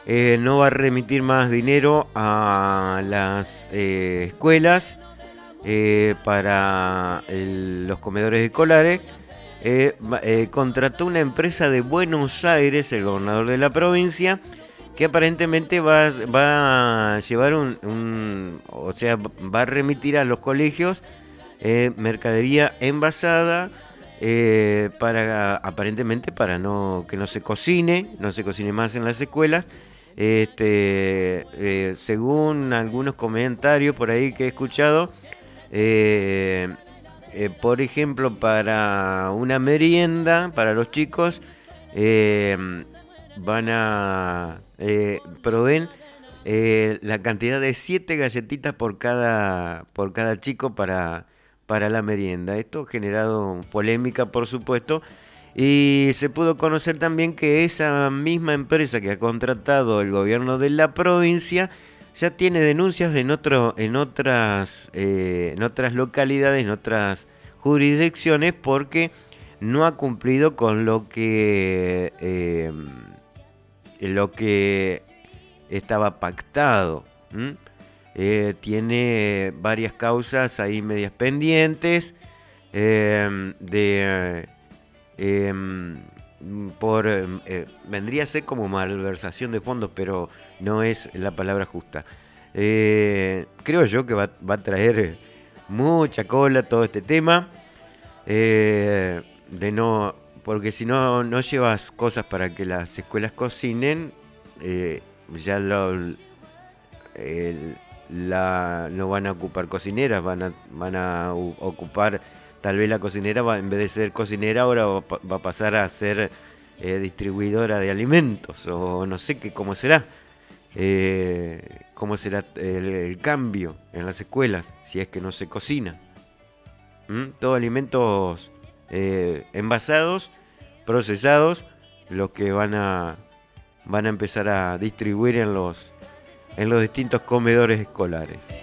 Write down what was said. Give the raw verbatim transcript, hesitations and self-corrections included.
eh, no va a remitir más dinero a las eh, escuelas eh, para el- los comedores escolares. Eh, va- eh, contrató una empresa de Buenos Aires, el gobernador de la provincia, que aparentemente va, va a llevar un, un- o sea, va a remitir a los colegios eh, mercadería envasada eh, para aparentemente para no que no se cocine, no se cocine más en las escuelas. Este, eh, según algunos comentarios por ahí que he escuchado, eh, eh, por ejemplo, para una merienda para los chicos, eh, van a eh, proveen eh, la cantidad de siete galletitas por cada por cada chico para para la merienda. Esto ha generado polémica, por supuesto, y se pudo conocer también que esa misma empresa que ha contratado el gobierno de la provincia ya tiene denuncias en otro, en otras, eh, en otras localidades, en otras jurisdicciones, porque no ha cumplido con lo que eh, lo que estaba pactado. ¿M? Eh, tiene varias causas ahí medias pendientes eh, de eh, por eh, vendría a ser como malversación de fondos, pero no es la palabra justa. Eh, creo yo que va, va a traer mucha cola todo este tema. eh, de no, porque si no no llevas cosas para que las escuelas cocinen, eh, ya lo, el- la, no van a ocupar cocineras, van a, van a u- ocupar, tal vez la cocinera va, en vez de ser cocinera ahora va, pa- va a pasar a ser eh, distribuidora de alimentos, o no sé qué cómo será, eh, cómo será el, el cambio en las escuelas si es que no se cocina. ¿Mm? Todo alimentos eh, envasados, procesados, los que van a, van a empezar a distribuir en los, en los distintos comedores escolares.